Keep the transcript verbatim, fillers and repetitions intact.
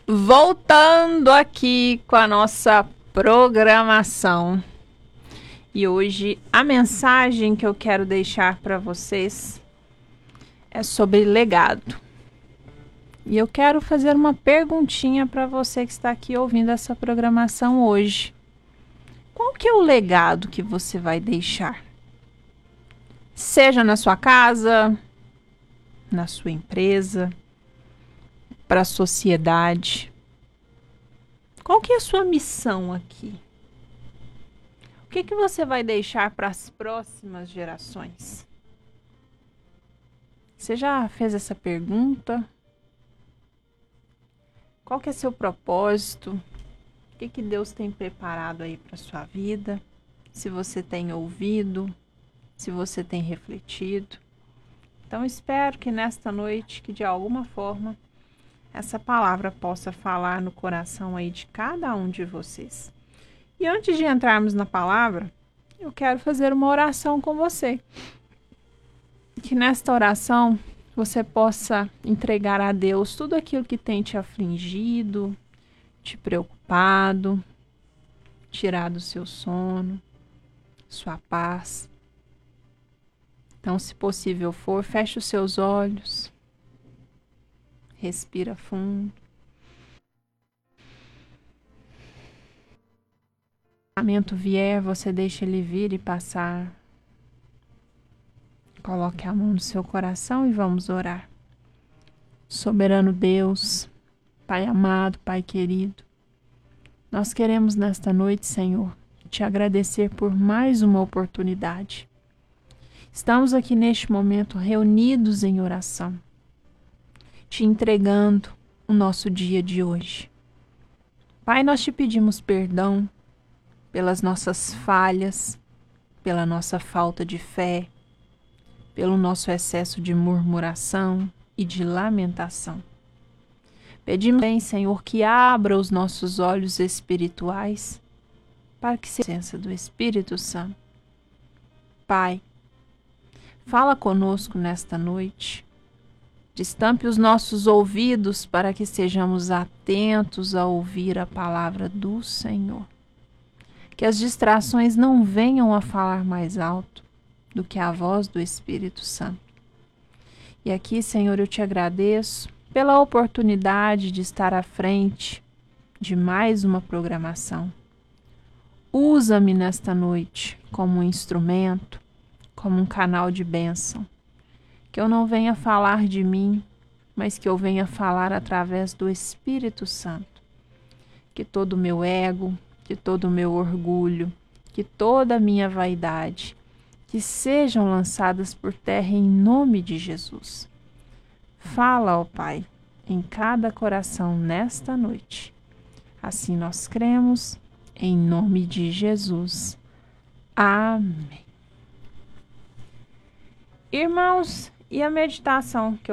Voltando aqui com a nossa programação. E hoje a mensagem que eu quero deixar para vocês é sobre legado. E eu quero fazer uma perguntinha para você que está aqui ouvindo essa programação hoje. Qual que é o legado que você vai deixar? Seja na sua casa, na sua empresa, para a sociedade. Qual que é a sua missão aqui? O que, que você vai deixar para as próximas gerações? Você já fez essa pergunta? Qual que é seu propósito? O que, que Deus tem preparado aí para a sua vida? Se você tem ouvido, se você tem refletido. Então espero que nesta noite, que de alguma forma, essa palavra possa falar no coração aí de cada um de vocês. E antes de entrarmos na palavra, eu quero fazer uma oração com você. Que nesta oração você possa entregar a Deus tudo aquilo que tem te afligido, te preocupado, tirado o seu sono, sua paz. Então, se possível for, feche os seus olhos, respira fundo. O pensamento vier, você deixa ele vir e passar. Coloque a mão no seu coração e vamos orar. Soberano Deus, Pai amado, Pai querido, nós queremos nesta noite, Senhor, te agradecer por mais uma oportunidade. Estamos aqui neste momento reunidos em oração, te entregando o nosso dia de hoje. Pai, nós te pedimos perdão pelas nossas falhas, pela nossa falta de fé, pelo nosso excesso de murmuração e de lamentação. Pedimos também, Senhor, que abra os nossos olhos espirituais para que se a presença do Espírito Santo. Pai, fala conosco nesta noite. Destampe os nossos ouvidos para que sejamos atentos a ouvir a palavra do Senhor. Que as distrações não venham a falar mais alto do que a voz do Espírito Santo. E aqui, Senhor, eu te agradeço pela oportunidade de estar à frente de mais uma programação. Usa-me nesta noite como um instrumento, como um canal de bênção. Que eu não venha falar de mim, mas que eu venha falar através do Espírito Santo. Que todo o meu ego, que todo o meu orgulho, que toda a minha vaidade, que sejam lançadas por terra em nome de Jesus. Fala, ó Pai, em cada coração nesta noite. Assim nós cremos, em nome de Jesus. Amém. Irmãos, e a meditação que eu